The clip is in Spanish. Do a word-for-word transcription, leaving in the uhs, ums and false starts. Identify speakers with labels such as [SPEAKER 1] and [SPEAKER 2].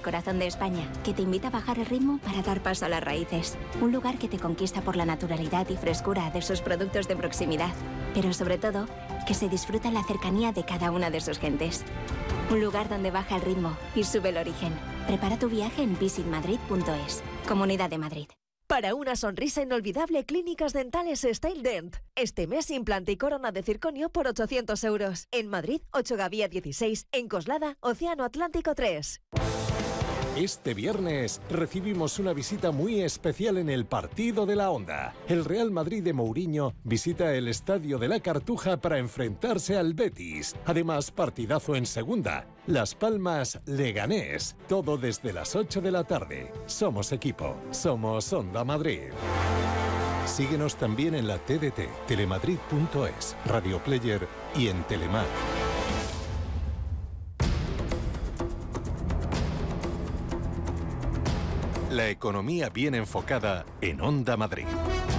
[SPEAKER 1] corazón de España, que te invita a bajar el ritmo para dar paso a las raíces. Un lugar que te conquista por la naturalidad y frescura de sus productos de proximidad, pero sobre todo, que se disfruta en la cercanía de cada una de sus gentes. Un lugar donde baja el ritmo y sube el origen. Prepara tu viaje en visit madrid punto es. Comunidad de Madrid.
[SPEAKER 2] Para una sonrisa inolvidable, Clínicas Dentales Style Dent. Este mes, implante y corona de circonio por ochocientos euros. En Madrid, ocho Gavía dieciséis. En Coslada, Océano Atlántico tres.
[SPEAKER 3] Este viernes recibimos una visita muy especial en el Partido de la Onda. El Real Madrid de Mourinho visita el Estadio de la Cartuja para enfrentarse al Betis. Además, partidazo en segunda. Las Palmas Leganés. Todo desde las ocho de la tarde. Somos equipo. Somos Onda Madrid. Síguenos también en la T D T, telemadrid punto es, Radio Player y en Telemar. La economía bien enfocada en Onda Madrid.